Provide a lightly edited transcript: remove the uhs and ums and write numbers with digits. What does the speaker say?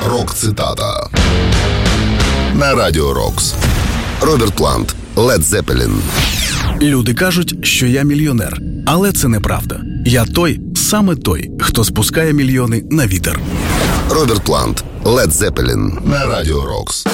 Рок-цитата на Радіо Рокс. Роберт Плант, Led Zeppelin. Люди кажуть, що я мільйонер. Але це неправда. Я саме той, хто спускає мільйони на вітер. Роберт Плант, Led Zeppelin на Радіо Рокс.